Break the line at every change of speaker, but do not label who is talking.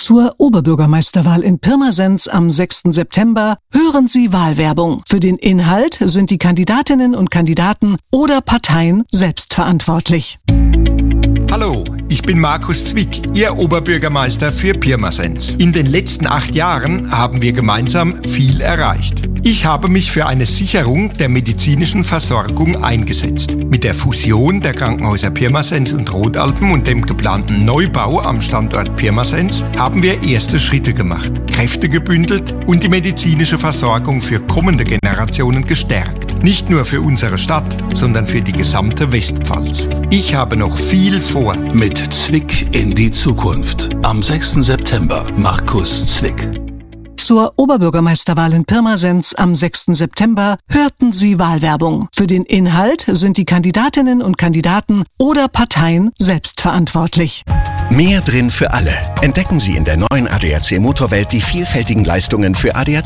Zur Oberbürgermeisterwahl in Pirmasens am 6. September hören Sie Wahlwerbung. Für den Inhalt sind die Kandidatinnen und Kandidaten oder Parteien selbst verantwortlich.
Hallo, ich bin Markus Zwick, Ihr Oberbürgermeister für Pirmasens. In den letzten 8 Jahren haben wir gemeinsam viel erreicht. Ich habe mich für eine Sicherung der medizinischen Versorgung eingesetzt. Mit der Fusion der Krankenhäuser Pirmasens und Rodalpen und dem geplanten Neubau am Standort Pirmasens haben wir erste Schritte gemacht, Kräfte gebündelt und die medizinische Versorgung für kommende Generationen gestärkt. Nicht nur für unsere Stadt, sondern für die gesamte Westpfalz. Ich habe noch viel vor.
Mit Zwick in die Zukunft. Am 6. September. Markus Zwick.
Zur Oberbürgermeisterwahl in Pirmasens am 6. September hörten Sie Wahlwerbung. Für den Inhalt sind die Kandidatinnen und Kandidaten oder Parteien selbst verantwortlich.
Mehr drin für alle. Entdecken Sie in der neuen ADAC Motorwelt die vielfältigen Leistungen für ADAC